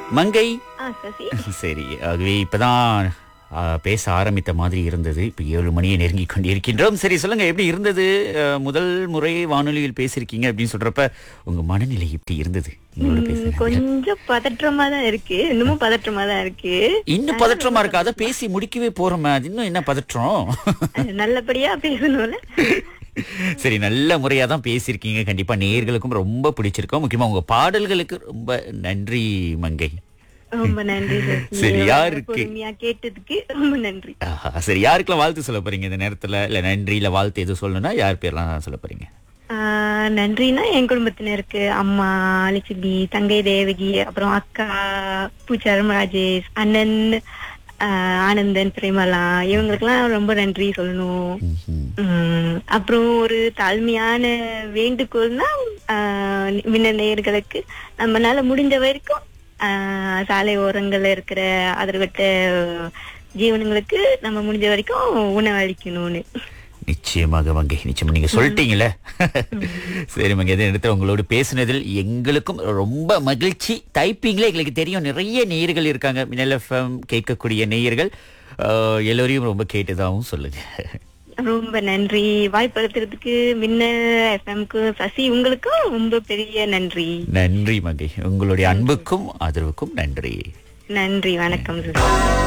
மங்கை. சசி. சரி, ஆகவே இப்பதான் பேச ஆரம்பித்த மாதிரி இருந்தது. இப்ப 7 மணியை நெருங்கி கொண்டிருக்கின்றோம். சரி, சொல்லுங்க, எப்படி இருந்தது? முதல் முறை வானொலியில் பேசிருக்கீங்க அப்படின்னு சொல்றப்ப உங்க மனநிலை எப்படி இருந்தது? உங்களோட பேசுறது கொஞ்சம் பதற்றமா தான் இருக்கு. இன்னமும் பதற்றமா தான் இருக்கு. இன்னும் பதற்றமா இருக்கா? அதை பேசி முடிக்கவே போறோமே, அது இன்னும் என்ன பதற்றம்? நல்லபடியா பேசணும்ல. சரி, நல்ல முறையா தான் பேசியிருக்கீங்க. கண்டிப்பா நேயர்களுக்கும் ரொம்ப பிடிச்சிருக்கும். முக்கியமா உங்க பாடல்களுக்கு ரொம்ப நன்றி மங்கை. ரொம்ப நன்றி. சரி, யாருக்கு பொறுமையா கேட்டதுக்கு ரொம்ப நன்றி. சரி, யாருக்கெல்லாம் வாழ்த்து சொல்ல போறீங்க இந்த நேரத்துல? இல்ல நன்றி இல்ல வாழ்த்து எதுவும் சொல்லணும்னா யார் பேர்லாம் சொல்ல போறீங்க? நன்றினா என் குடும்பத்தினருக்கு, அம்மா லட்சுமி, தங்கை தேவகி, அப்புறம் அக்கா பூச்சாரம் ராஜேஷ், அண்ணன் ஆனந்தன், பிரேமலா, இவங்களுக்கெல்லாம் ரொம்ப நன்றி சொல்லணும். அப்புறம் ஒரு தாழ்மையான வேண்டுகோள்னா மின்ன நேயர்களுக்கு நம்மளால முடிஞ்ச வரைக்கும் சாலை ஓரங்கள்ல இருக்கிற ஆதரவற்ற ஜீவனங்களுக்கு நம்ம முடிஞ்ச வரைக்கும் உணவளிக்கணும்னு. நிச்சயமாக மங்கை, நிச்சயமா நீங்க சொல்லிட்டீங்களே. சரி மங்கை, இதே நேரத்தில் உங்களோடு பேசுனதில் எங்களுக்கும் ரொம்ப மகிழ்ச்சி. டைப்பிங்ல எங்களுக்கு தெரியும் நிறைய நேயர்கள் இருக்காங்க, மின்னல் எஃப்எம் கேட்கக்கூடிய நேயர்கள். எல்லோரையும் ரொம்ப கேட்டதாகவும் சொல்லுங்க. ரொம்ப நன்றி. வாய்ப்பளிக்கிறதுக்கு மின்னல் எஃப்எம்க்கு, சசி உங்களுக்கும் ரொம்ப பெரிய நன்றி. நன்றி மங்கை, உங்களுடைய அன்புக்கும் ஆதரவுக்கும் நன்றி. நன்றி, வணக்கம்.